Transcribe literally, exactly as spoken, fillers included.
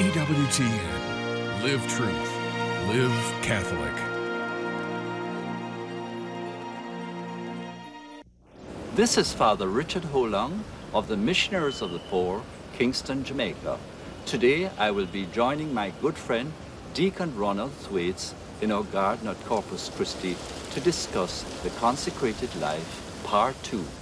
E W T N. Live truth. Live Catholic. This is Father Richard Holong of the Missionaries of the Poor, Kingston, Jamaica. Today I will be joining my good friend Deacon Ronald Thwaites in our garden at Corpus Christi to discuss the Consecrated Life, Part two.